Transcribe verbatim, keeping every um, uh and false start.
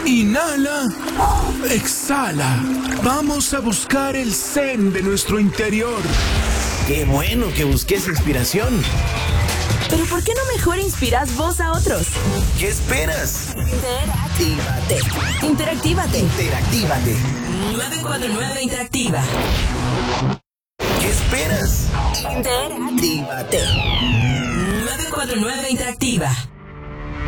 Inhala. Exhala. Vamos a buscar el zen de nuestro interior. ¡Qué bueno que busques inspiración! Pero ¿por qué no mejor inspiras vos a otros? ¿Qué esperas? Interactívate. Interactívate. Interactívate. nueve cuatro nueve Interactiva. ¿Qué esperas? Interactívate. nueve cuatro nueve Interactiva.